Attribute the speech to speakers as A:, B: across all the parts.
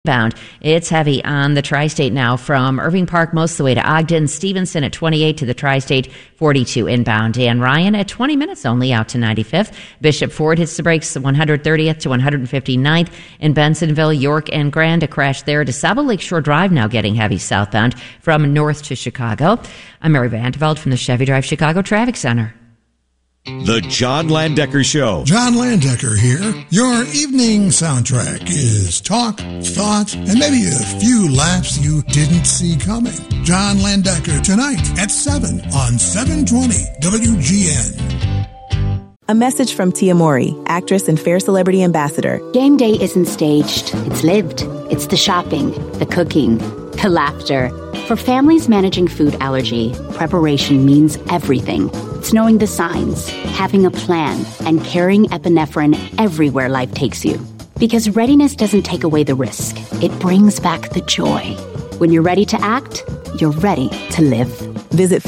A: Bound. It's heavy on the Tri-State now from Irving Park most of the way to Ogden. Stevenson at 28 to the Tri-State, 42 inbound. Dan Ryan at 20 minutes only out to 95th. Bishop Ford hits the brakes 130th to 159th. In Bensonville, York and Grand, a crash there. DeSable Lakeshore Drive now getting heavy southbound from north to Chicago. I'm Mary Vanderveld from the Chevy Drive Chicago Traffic Center.
B: The John Landecker Show.
C: John Landecker here. Your evening soundtrack is talk, thought, and maybe a few laughs you didn't see coming. John Landecker tonight at 7 on 720 WGN.
D: A message from Tia Mowry, actress and Fair Celebrity Ambassador.
E: Game day isn't staged. It's lived. It's the shopping, the cooking, the laughter. For families managing food allergy, preparation means everything. It's knowing the signs, having a plan, and carrying epinephrine everywhere life takes you. Because readiness doesn't take away the risk. It brings back the joy. When you're ready to act, you're ready to live.
D: Visit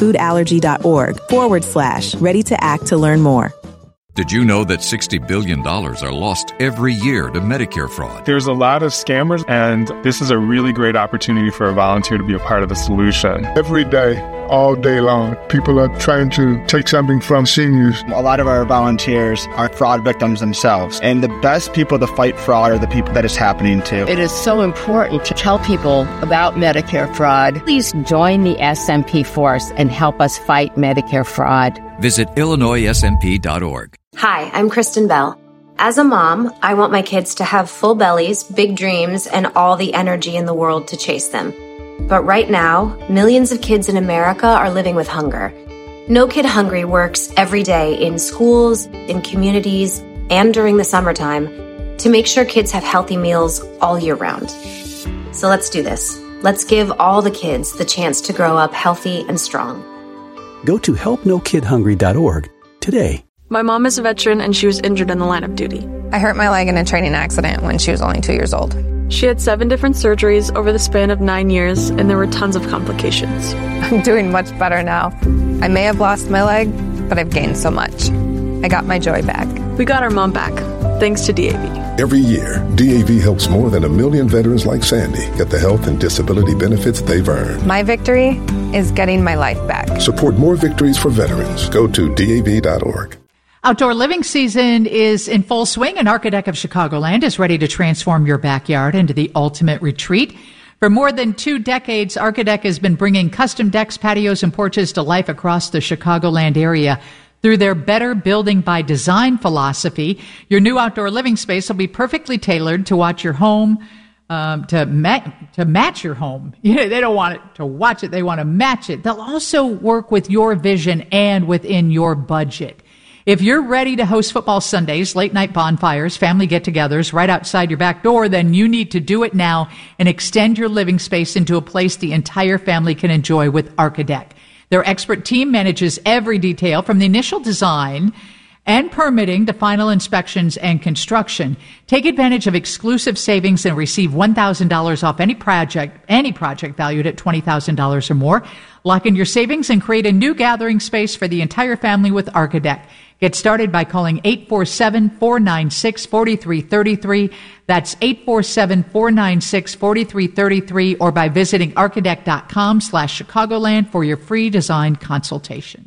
D: foodallergy.org/ready to act to learn more.
F: Did you know that $60 billion are lost every year to Medicare fraud?
G: There's a lot of scammers, and this is a really great opportunity for a volunteer to be a part of the solution.
H: Every day, all day long, people are trying to take something from seniors.
I: A lot of our volunteers are fraud victims themselves, and the best people to fight fraud are the people that it's happening to.
J: It is so important to tell people about Medicare fraud. Please join the SMP force and help us fight Medicare fraud.
F: Visit IllinoisSMP.org.
K: Hi, I'm Kristen Bell. As a mom, I want my kids to have full bellies, big dreams, and all the energy in the world to chase them. But right now, millions of kids in America are living with hunger. No Kid Hungry works every day in schools, in communities, and during the summertime to make sure kids have healthy meals all year round. So let's do this. Let's give all the kids the chance to grow up healthy and strong.
L: Go to helpnokidhungry.org today.
M: My mom is a veteran and she was injured in the line of duty.
N: I hurt my leg in a training accident when she was only 2 years old.
M: She had 7 different surgeries over the span of 9 years, and there were tons of complications.
N: I'm doing much better now. I may have lost my leg, but I've gained so much. I got my joy back.
M: We got our mom back, thanks to DAV.
O: Every year, DAV helps more than 1 million veterans like Sandy get the health and disability benefits they've earned.
N: My victory is getting my life back.
O: Support more victories for veterans. Go to DAV.org.
P: Outdoor living season is in full swing, and Architect of Chicagoland is ready to transform your backyard into the ultimate retreat. For more than 2 decades, Architect has been bringing custom decks, patios, and porches to life across the Chicagoland area. Through their Better Building by Design philosophy, your new outdoor living space will be perfectly tailored to watch your home, to match your home. They don't want it to watch it, they want to match it. They'll also work with your vision and within your budget. If you're ready to host football Sundays, late night bonfires, family get-togethers right outside your back door, then you need to do it now and extend your living space into a place the entire family can enjoy with Architect. Their expert team manages every detail from the initial design and permitting to final inspections and construction. Take advantage of exclusive savings and receive $1,000 off any project valued at $20,000 or more. Lock in your savings and create a new gathering space for the entire family with Architect. Get started by calling 847-496-4333. That's 847-496-4333, or by visiting architect.com/Chicagoland for your free design consultation.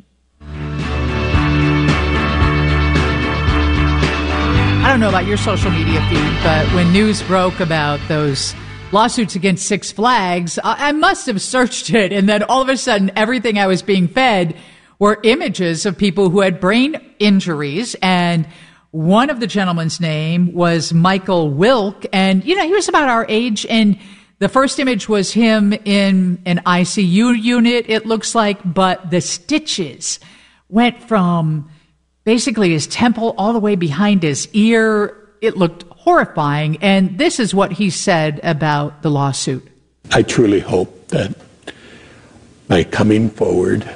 P: I don't know about your social media feed, but when news broke about those lawsuits against Six Flags, I must have searched it, and then all of a sudden everything I was being fed were images of people who had brain injuries, and one of the gentlemen's name was Michael Wilk, and he was about our age, and the first image was him in an ICU unit, it looks like, but the stitches went from basically his temple all the way behind his ear. It looked horrifying, and this is what he said about the lawsuit.
Q: I truly hope that by coming forward,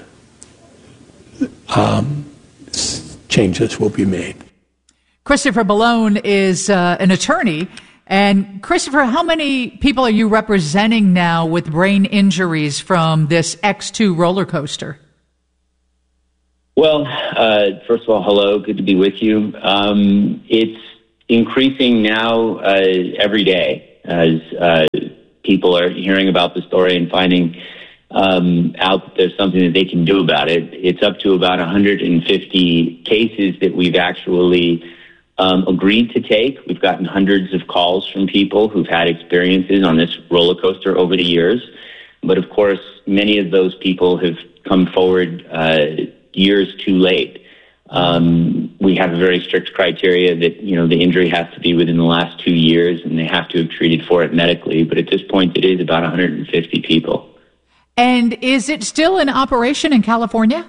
Q: changes will be made.
P: Christopher Ballone is an attorney. And Christopher, how many people are you representing now with brain injuries from this X2 roller coaster?
R: Well, first of all, hello. Good to be with you. It's increasing now every day. as people are hearing about the story and finding out that there's something that they can do about it. It's up to about 150 cases that we've actually agreed to take. We've gotten hundreds of calls from people who've had experiences on this roller coaster over the years. But of course, many of those people have come forward years too late. We have a very strict criteria that, the injury has to be within the last 2 years and they have to have treated for it medically. But at this point, it is about 150 people.
P: And is it still in operation in California?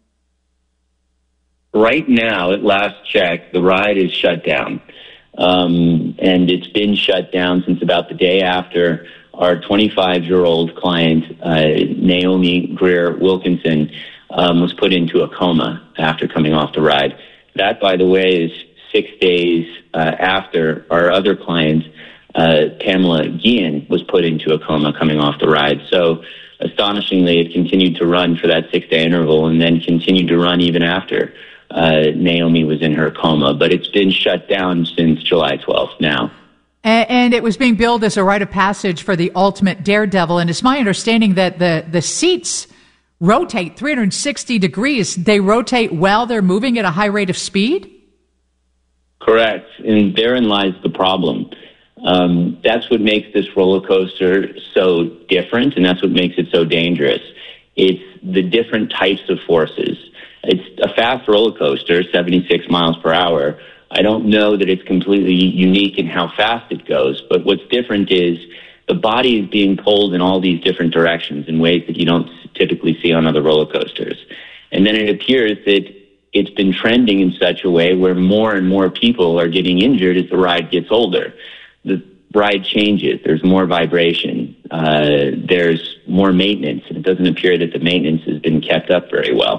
R: Right now, at last check, the ride is shut down. And it's been shut down since about the day after our 25-year-old client, Naomi Greer Wilkinson, was put into a coma after coming off the ride. That, by the way, is 6 days after our other client, Pamela Guillen, was put into a coma coming off the ride. So, astonishingly, it continued to run for that 6-day interval and then continued to run even after Naomi was in her coma. But it's been shut down since July 12th now.
P: And it was being billed as a rite of passage for the ultimate daredevil. And it's my understanding that the seats rotate 360 degrees. They rotate while they're moving at a high rate of speed?
R: Correct. And therein lies the problem. That's what makes this roller coaster so different, and that's what makes it so dangerous. It's the different types of forces. It's a fast roller coaster, 76 miles per hour. I don't know that it's completely unique in how fast it goes, but what's different is the body is being pulled in all these different directions in ways that you don't typically see on other roller coasters. And then it appears that it's been trending in such a way where more and more people are getting injured as the ride gets older. The ride changes. There's more vibration. There's more maintenance, and it doesn't appear that the maintenance has been kept up very well.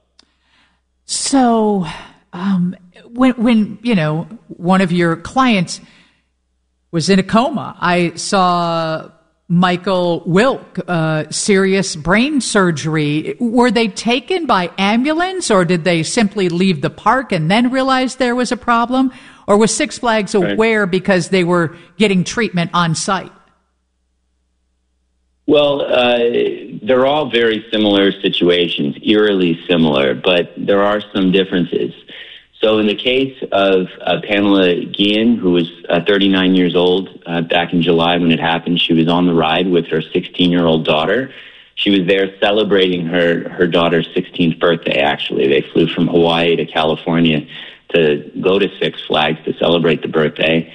P: So, when one of your clients was in a coma, I saw Michael Wilk, serious brain surgery. Were they taken by ambulance, or did they simply leave the park and then realize there was a problem? Or was Six Flags aware because they were getting treatment on site?
R: Well, they're all very similar situations, eerily similar, but there are some differences. So in the case of Pamela Guillen, who was 39 years old back in July when it happened, she was on the ride with her 16-year-old daughter. She was there celebrating her daughter's 16th birthday, actually. They flew from Hawaii to California to go to Six Flags to celebrate the birthday.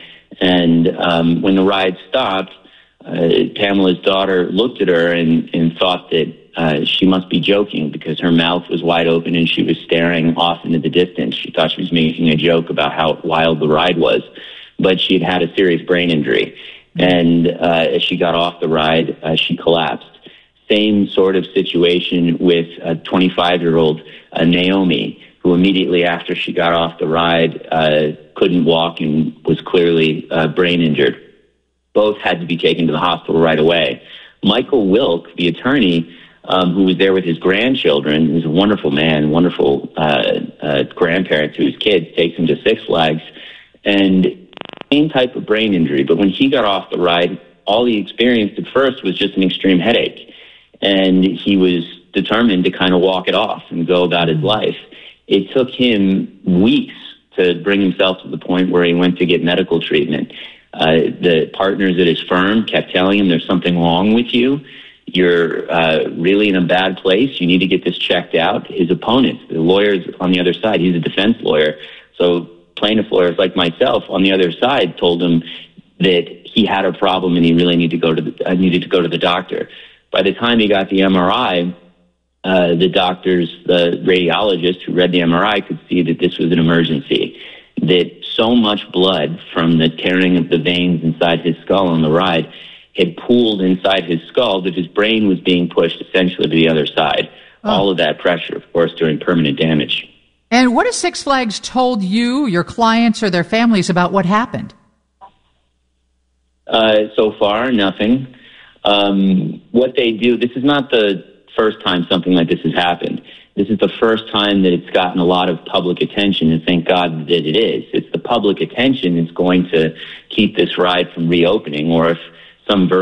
R: And when the ride stopped, Pamela's daughter looked at her and thought that she must be joking because her mouth was wide open and she was staring off into the distance. She thought she was making a joke about how wild the ride was, but she had had a serious brain injury. And as she got off the ride, she collapsed. Same sort of situation with a 25-year-old Naomi, who immediately after she got off the ride couldn't walk and was clearly brain injured. Both had to be taken to the hospital right away. Michael Wilk, the attorney, who was there with his grandchildren, is a wonderful man, wonderful grandparent to his kids, takes him to Six Flags, and same type of brain injury. But when he got off the ride, all he experienced at first was just an extreme headache, and he was determined to kind of walk it off and go about his life. It took him weeks to bring himself to the point where he went to get medical treatment. The partners at his firm kept telling him there's something wrong with you. You're really in a bad place. You need to get this checked out. His opponents, the lawyers on the other side, he's a defense lawyer. So plaintiff lawyers like myself on the other side told him that he had a problem and he really needed to go to the doctor. By the time he got the MRI, the doctors, the radiologist who read the MRI could see that this was an emergency, that so much blood from the tearing of the veins inside his skull on the ride had pooled inside his skull that his brain was being pushed essentially to the other side. Oh. All of that pressure, of course, doing permanent damage.
P: And what has Six Flags told you, your clients, or their families about what happened?
R: So far, nothing. What they do, this is not the first time something like this has happened. This is the first time that it's gotten a lot of public attention, and thank God that it is. It's the public attention that's going to keep this ride from reopening, or if some version